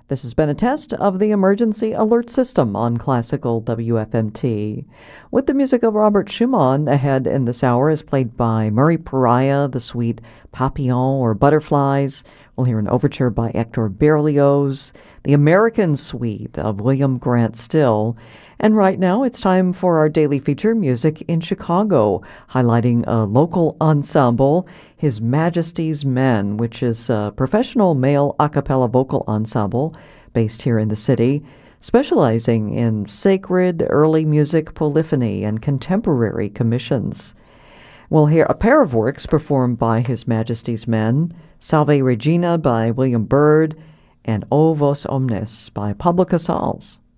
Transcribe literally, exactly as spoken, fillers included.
This has been a test of the emergency alert system on Classical W F M T. With the music of Robert Schumann, ahead in this hour is played by Murray Pariah, the suite Papillon or Butterflies. We'll hear an overture by Hector Berlioz, the American Suite of William Grant Still. And right now it's time for our daily feature, Music in Chicago, highlighting a local ensemble, His Majesty's Men, which is a professional male a cappella vocal ensemble based here in the city, specializing in sacred, early music polyphony and contemporary commissions. We'll hear a pair of works performed by His Majesty's Men, Salve Regina by William Byrd, and O Vos Omnes by Pablo Casals.